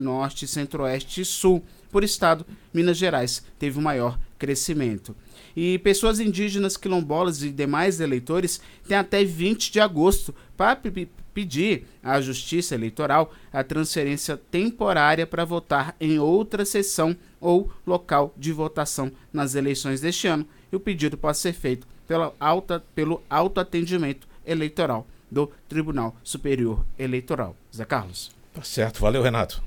Norte, Centro-Oeste e Sul. Por estado, Minas Gerais teve o maior crescimento. E pessoas indígenas, quilombolas e demais eleitores têm até 20 de agosto para pedir à Justiça Eleitoral a transferência temporária para votar em outra sessão ou local de votação nas eleições deste ano. E o pedido pode ser feito pelo autoatendimento eleitoral do Tribunal Superior Eleitoral. Zé Carlos. Tá certo, valeu, Renato.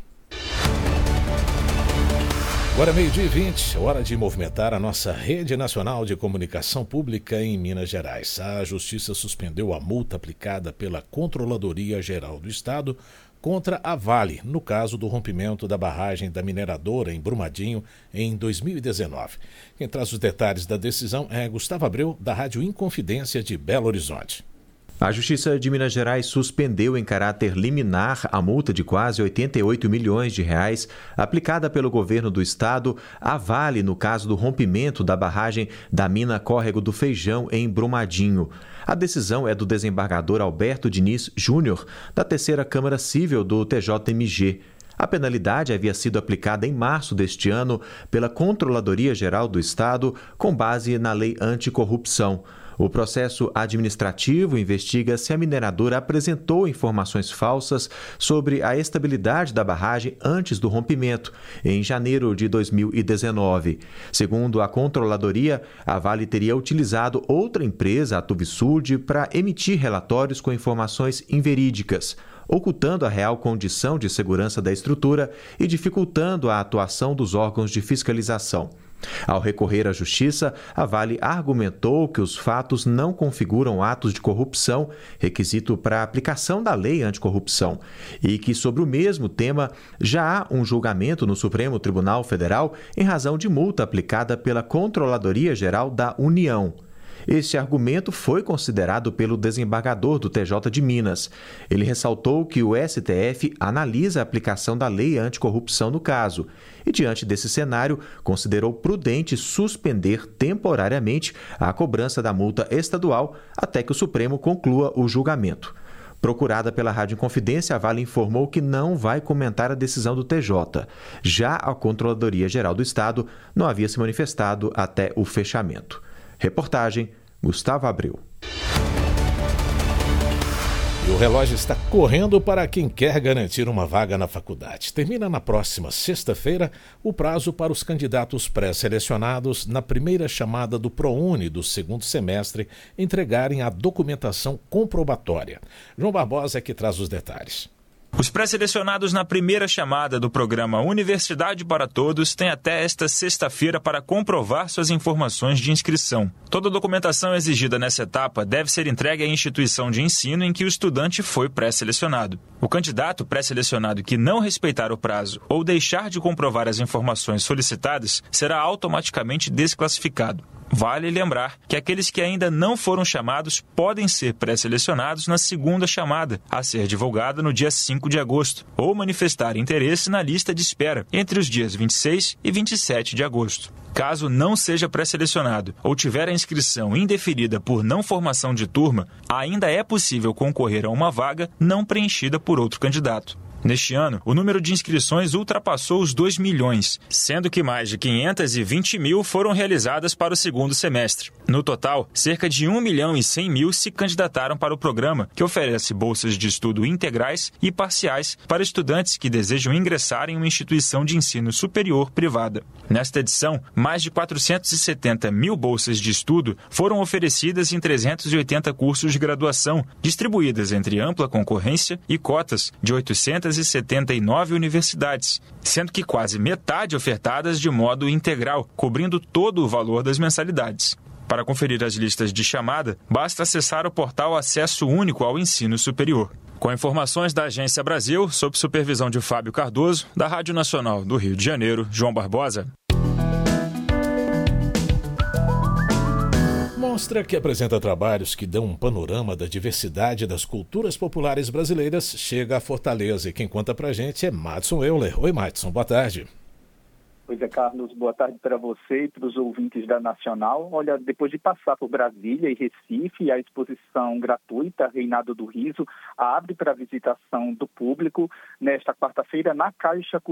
Agora 12h20, hora de movimentar a nossa rede nacional de comunicação pública em Minas Gerais. A Justiça suspendeu a multa aplicada pela Controladoria Geral do Estado contra a Vale, no caso do rompimento da barragem da mineradora em Brumadinho em 2019. Quem traz os detalhes da decisão é Gustavo Abreu, da Rádio Inconfidência de Belo Horizonte. A Justiça de Minas Gerais suspendeu em caráter liminar a multa de quase 88 milhões de reais aplicada pelo governo do estado à Vale no caso do rompimento da barragem da mina Córrego do Feijão em Brumadinho. A decisão é do desembargador Alberto Diniz Júnior, da Terceira Câmara Cível do TJMG. A penalidade havia sido aplicada em março deste ano pela Controladoria Geral do Estado com base na Lei Anticorrupção. O processo administrativo investiga se a mineradora apresentou informações falsas sobre a estabilidade da barragem antes do rompimento, em janeiro de 2019. Segundo a controladoria, a Vale teria utilizado outra empresa, a Tuvisud, para emitir relatórios com informações inverídicas, ocultando a real condição de segurança da estrutura e dificultando a atuação dos órgãos de fiscalização. Ao recorrer à Justiça, a Vale argumentou que os fatos não configuram atos de corrupção, requisito para a aplicação da Lei Anticorrupção, e que sobre o mesmo tema já há um julgamento no Supremo Tribunal Federal em razão de multa aplicada pela Controladoria Geral da União. Este argumento foi considerado pelo desembargador do TJ de Minas. Ele ressaltou que o STF analisa a aplicação da Lei Anticorrupção no caso e, diante desse cenário, considerou prudente suspender temporariamente a cobrança da multa estadual até que o Supremo conclua o julgamento. Procurada pela Rádio Inconfidência, a Vale informou que não vai comentar a decisão do TJ. Já a Controladoria Geral do Estado não havia se manifestado até o fechamento. Reportagem, Gustavo Abreu. E o relógio está correndo para quem quer garantir uma vaga na faculdade. Termina na próxima sexta-feira o prazo para os candidatos pré-selecionados na primeira chamada do ProUni do segundo semestre entregarem a documentação comprobatória. João Barbosa é que traz os detalhes. Os pré-selecionados na primeira chamada do programa Universidade para Todos têm até esta sexta-feira para comprovar suas informações de inscrição. Toda a documentação exigida nessa etapa deve ser entregue à instituição de ensino em que o estudante foi pré-selecionado. O candidato pré-selecionado que não respeitar o prazo ou deixar de comprovar as informações solicitadas será automaticamente desclassificado. Vale lembrar que aqueles que ainda não foram chamados podem ser pré-selecionados na segunda chamada, a ser divulgada no dia 5 de agosto, ou manifestar interesse na lista de espera entre os dias 26 e 27 de agosto. Caso não seja pré-selecionado ou tiver a inscrição indeferida por não formação de turma, ainda é possível concorrer a uma vaga não preenchida por outro candidato. Neste ano, o número de inscrições ultrapassou os 2 milhões, sendo que mais de 520 mil foram realizadas para o segundo semestre. No total, cerca de 1 milhão e 100 mil se candidataram para o programa, que oferece bolsas de estudo integrais e parciais para estudantes que desejam ingressar em uma instituição de ensino superior privada. Nesta edição, mais de 470 mil bolsas de estudo foram oferecidas em 380 cursos de graduação, distribuídas entre ampla concorrência e cotas de 879 universidades, sendo que quase metade ofertadas de modo integral, cobrindo todo o valor das mensalidades. Para conferir as listas de chamada, basta acessar o portal Acesso Único ao Ensino Superior. Com informações da Agência Brasil, sob supervisão de Fábio Cardoso, da Rádio Nacional do Rio de Janeiro, João Barbosa. Mostra que apresenta trabalhos que dão um panorama da diversidade das culturas populares brasileiras chega a Fortaleza. E quem conta pra gente é Madison Euler. Oi, Madison, boa tarde. Pois é, Carlos, boa tarde para você e para os ouvintes da Nacional. Olha, depois de passar por Brasília e Recife, a exposição gratuita Reinado do Riso abre para visitação do público nesta quarta-feira na Caixa